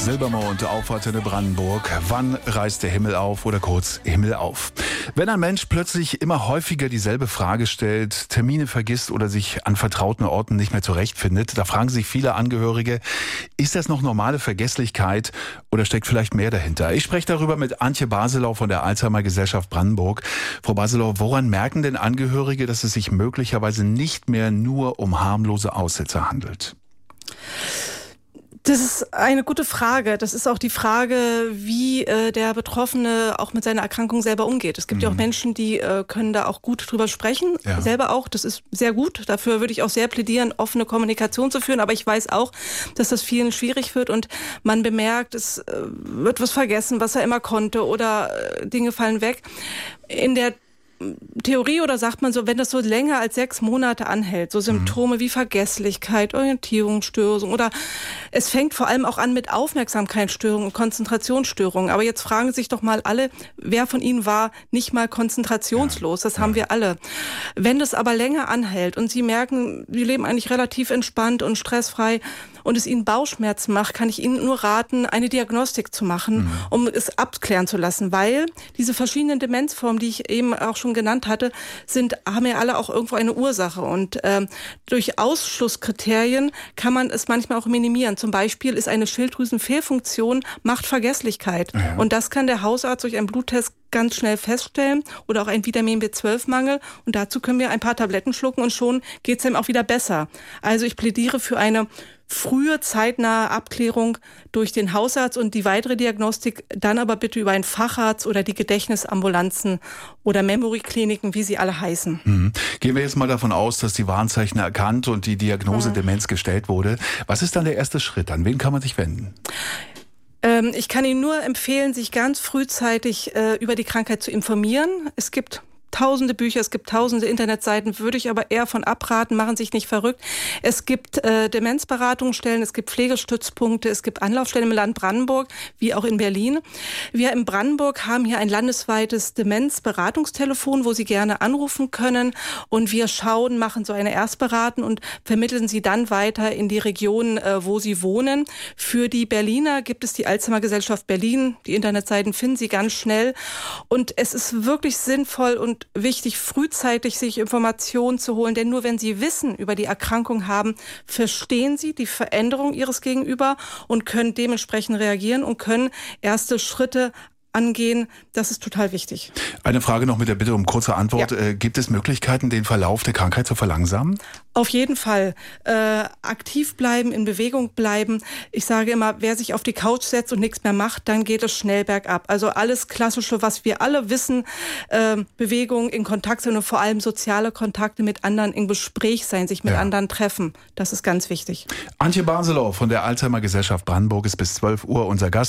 Silbermond auf Antenne Brandenburg. Wann reißt der Himmel auf oder kurz Himmel auf? Wenn ein Mensch plötzlich immer häufiger dieselbe Frage stellt, Termine vergisst oder sich an vertrauten Orten nicht mehr zurechtfindet, da fragen sich viele Angehörige, ist das noch normale Vergesslichkeit oder steckt vielleicht mehr dahinter? Ich spreche darüber mit Antje Baselau von der Alzheimer Gesellschaft Brandenburg. Frau Baselau, woran merken denn Angehörige, dass es sich möglicherweise nicht mehr nur um harmlose Aussetzer handelt? Das ist eine gute Frage. Das ist auch die Frage, wie der Betroffene auch mit seiner Erkrankung selber umgeht. Es gibt ja auch Menschen, die können da auch gut drüber sprechen, selber auch. Das ist sehr gut. Dafür würde ich auch sehr plädieren, offene Kommunikation zu führen. Aber ich weiß auch, dass das vielen schwierig wird und man bemerkt, es wird was vergessen, was er immer konnte oder Dinge fallen weg. In der Theorie oder sagt man so, wenn das so länger als 6 Monate anhält, so Symptome wie Vergesslichkeit, Orientierungsstörung oder es fängt vor allem auch an mit Aufmerksamkeitsstörungen und Konzentrationsstörungen. Aber jetzt fragen sich doch mal alle, wer von Ihnen war nicht mal konzentrationslos? Das haben wir alle. Wenn das aber länger anhält und Sie merken, Sie leben eigentlich relativ entspannt und stressfrei und es Ihnen Bauchschmerzen macht, kann ich Ihnen nur raten, eine Diagnostik zu machen, um es abklären zu lassen, weil diese verschiedenen Demenzformen, die ich eben auch schon genannt hatte, haben ja alle auch irgendwo eine Ursache und durch Ausschlusskriterien kann man es manchmal auch minimieren. Zum Beispiel ist eine Schilddrüsenfehlfunktion macht Vergesslichkeit und das kann der Hausarzt durch einen Bluttest ganz schnell feststellen oder auch ein Vitamin B12-Mangel und dazu können wir ein paar Tabletten schlucken und schon geht es ihm auch wieder besser. Also ich plädiere für eine frühe, zeitnahe Abklärung durch den Hausarzt und die weitere Diagnostik dann aber bitte über einen Facharzt oder die Gedächtnisambulanzen oder Memory-Kliniken, wie sie alle heißen. Gehen wir jetzt mal davon aus, dass die Warnzeichen erkannt und die Diagnose Demenz gestellt wurde. Was ist dann der erste Schritt? An wen kann man sich wenden? Ich kann Ihnen nur empfehlen, sich ganz frühzeitig über die Krankheit zu informieren. Es gibt tausende Bücher, es gibt tausende Internetseiten, würde ich aber eher von abraten, machen sich nicht verrückt. Es gibt Demenzberatungsstellen, es gibt Pflegestützpunkte, es gibt Anlaufstellen im Land Brandenburg, wie auch in Berlin. Wir in Brandenburg haben hier ein landesweites Demenzberatungstelefon, wo Sie gerne anrufen können und wir machen so eine Erstberatung und vermitteln Sie dann weiter in die Region, wo Sie wohnen. Für die Berliner gibt es die Alzheimer Gesellschaft Berlin. Die Internetseiten finden Sie ganz schnell und es ist wirklich sinnvoll und wichtig, frühzeitig sich Informationen zu holen, denn nur wenn Sie Wissen über die Erkrankung haben, verstehen Sie die Veränderung Ihres Gegenüber und können dementsprechend reagieren und können erste Schritte angehen. Das ist total wichtig. Eine Frage noch mit der Bitte um kurze Antwort. Ja. Gibt es Möglichkeiten, den Verlauf der Krankheit zu verlangsamen? Auf jeden Fall. Aktiv bleiben, in Bewegung bleiben. Ich sage immer, wer sich auf die Couch setzt und nichts mehr macht, dann geht es schnell bergab. Also alles Klassische, was wir alle wissen, Bewegung, in Kontakt sein und vor allem soziale Kontakte mit anderen, in Gespräch sein, sich mit anderen treffen. Das ist ganz wichtig. Antje Baselau von der Alzheimer Gesellschaft Brandenburg ist bis 12 Uhr unser Gast.